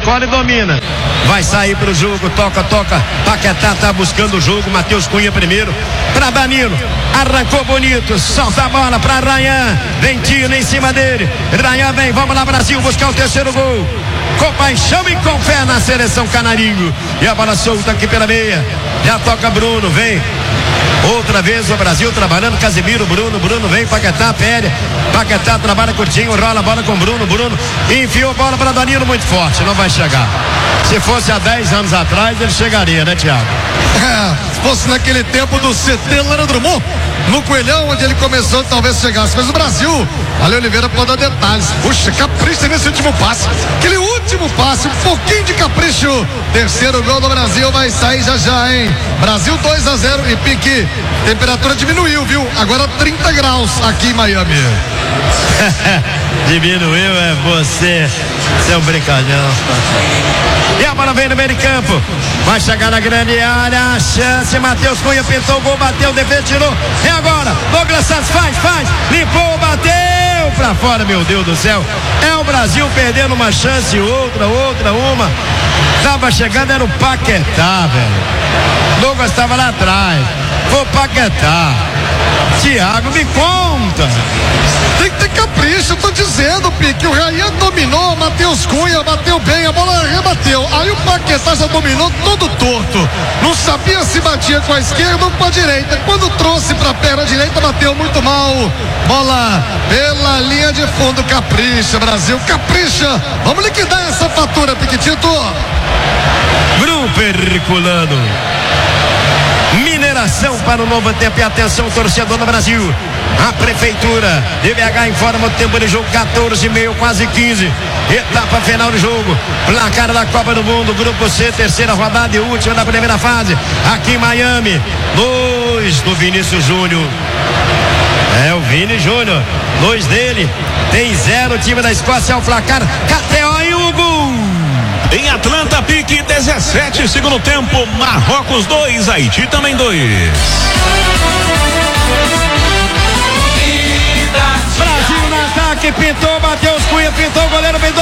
escola e domina. Vai sair pro jogo, toca. Paquetá tá buscando o jogo. Matheus Cunha primeiro. Pra Danilo. Arrancou bonito. Solta a bola pra Rayan. Vem Tino em cima dele. Rayan vem. Vamos lá, Brasil, buscar o terceiro gol. Com paixão e com fé na seleção canarinho. E a bola solta aqui pela meia. Já toca Bruno, vem. Outra vez o Brasil trabalhando, Casemiro, Bruno vem, Paquetá, pede. Paquetá trabalha curtinho, rola a bola com Bruno enfiou a bola para Danilo muito forte, não vai chegar. Se fosse há 10 anos atrás, ele chegaria, né, Thiago? Se fosse naquele tempo do CT Lara Drummond, no Coelhão, onde ele começou, talvez chegasse. Mas o Brasil, Ale Oliveira pode dar detalhes. Puxa, capricho nesse último passe. Aquele último passe, um pouquinho de capricho. Terceiro gol do Brasil vai sair já, hein? Brasil 2-0 e pique. Temperatura diminuiu, viu? Agora 30 graus aqui em Miami. Diminuiu, é você. Seu brincalhão. E a bola vem no meio de campo. Vai chegar na grande área. A chance. Matheus Cunha pintou o gol, bateu, defesa, tirou. É agora. Douglas Santos faz. Limpou, bateu pra fora, meu Deus do céu. É o Brasil perdendo uma chance, outra, uma. Tava chegando, era o Paquetá, velho. Douglas estava lá atrás. Foi o Paquetá. Thiago, me conta. Tem que ter capricho, eu tô dizendo, Pique. O Rayan dominou, Matheus Cunha bateu bem, a bola rebateu. Aí o Paquetá já dominou todo torto. Não sabia se batia com a esquerda ou com a direita. Quando trouxe pra perna direita, bateu muito mal. Bola pela linha de fundo, capricha, Brasil, capricha. Vamos liquidar essa fatura, Piquetito. Bruno perculando. Mineração para o novo tempo. E atenção, torcedor do Brasil. A prefeitura de BH informa o tempo de jogo 14h30, quase 15. Etapa final do jogo. Placar da Copa do Mundo, Grupo C, terceira rodada e última da primeira fase. Aqui em Miami. 2 do Vinícius Júnior. É o Vini Júnior. 2 dele. Tem 0 time da Escócia ao placar. KTO e o gol. Em Atlanta, pique 17, segundo tempo, Marrocos 2, Haiti também 2. Brasil no ataque, pintou, Matheus Cunha, pintou, o goleiro vem